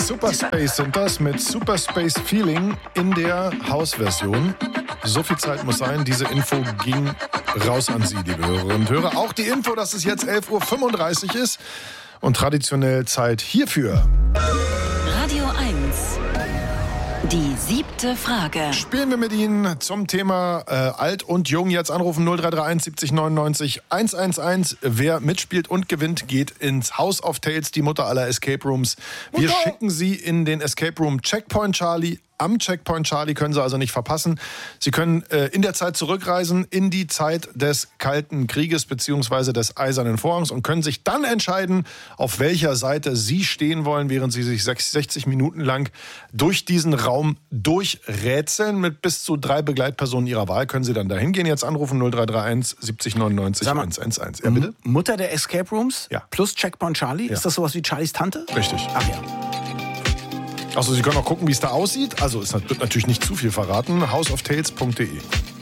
Superspace sind das mit Superspace Feeling in der Hausversion. So viel Zeit muss sein, diese Info ging raus an Sie, liebe Hörerinnen und Hörer. Auch die Info, dass es jetzt 11.35 Uhr ist und traditionell Zeit hierfür. Radio 1. Die 7. Frage. Spielen wir mit Ihnen zum Thema Alt und Jung. Jetzt anrufen 0331 70 99 111. Wer mitspielt und gewinnt, geht ins House of Tales, die Mutter aller Escape Rooms. Wir schicken Sie in den Escape Room Checkpoint Charlie. Am Checkpoint Charlie können Sie also nicht verpassen. Sie können in der Zeit zurückreisen, in die Zeit des Kalten Krieges bzw. des Eisernen Vorhangs und können sich dann entscheiden, auf welcher Seite Sie stehen wollen, während Sie sich 60 Minuten lang durch diesen Raum durchrätseln. Mit bis zu 3 Begleitpersonen Ihrer Wahl können Sie dann dahin gehen. Jetzt anrufen 0331 70 99 111. Ja, bitte? Mutter der Escape Rooms? Ja. Plus Checkpoint Charlie? Ja. Ist das sowas wie Charlies Tante? Richtig. Ach ja. Also Sie können auch gucken, wie es da aussieht. Also es wird natürlich nicht zu viel verraten. houseoftales.de